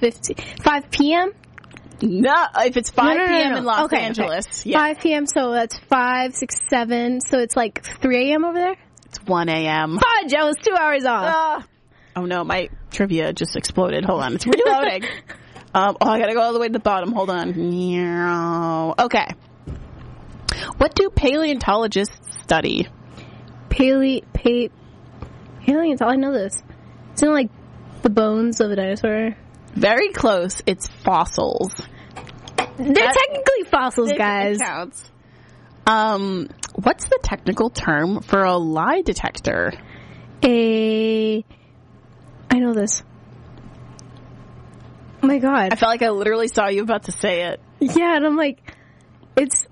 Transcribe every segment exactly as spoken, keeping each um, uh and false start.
fifty, five p.m.? No, if it's five no, no, p.m. no, no. in Los okay, Angeles. Okay. Yeah. five p.m., so that's five, six, seven, so it's like three a.m. over there? It's one a.m. Fudge! I was two hours off. Uh, oh no, my trivia just exploded. Hold on, it's reloading. um, oh, I gotta go all the way to the bottom. Hold on. Okay. What do paleontologists study? Paleo... Pa- Paleontology? I know this. Isn't it like the bones of a dinosaur? Very close. It's fossils. They're That- technically fossils, It- guys. It counts. Um, what's the technical term for a lie detector? A... I know this. Oh my god. I felt like I literally saw you about to say it. Yeah, and I'm like, it's...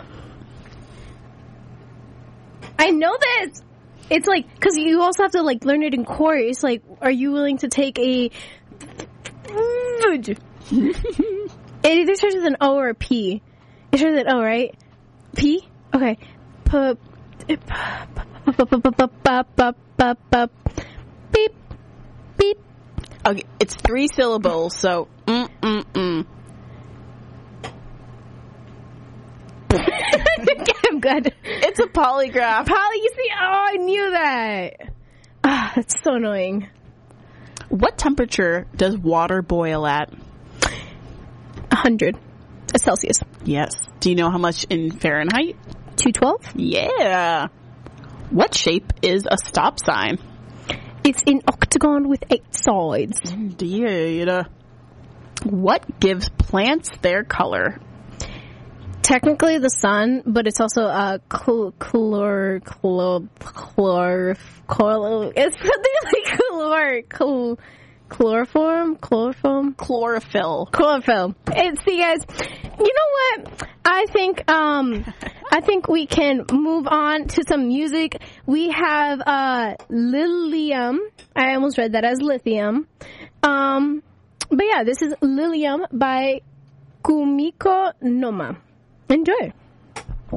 I know this! It's like, because you also have to, like, learn it in core. It's like, are you willing to take a... It either starts with an O or a P. It starts with an O, right? P? Okay. P... Beep. Beep. Okay, it's three syllables, so mm mm mm. I'm good. It's a polygraph. Polly, you see? Oh, I knew that. Ah, that's so annoying. What temperature does water boil at? A hundred Celsius. Yes. Do you know how much in Fahrenheit? Two twelve. Yeah. What shape is a stop sign? It's an octagon with eight sides. Indeed. What gives plants their color? Technically the sun, but it's also a chlor, chlor, chlor, chlor, chlor, it's something like chlor, chlor, chloroform, chloroform, Chlorophyll. chlorophyll. And see, guys, you know what? I think, um, I think we can move on to some music. We have, uh, Lilium. I almost read that as lithium. Um, but yeah, this is Lilium by Kumiko Noma. Enjoy.